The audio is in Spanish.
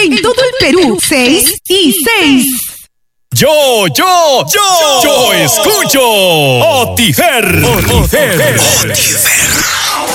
En todo el Perú, 6 y 6. Yo escucho Otifer.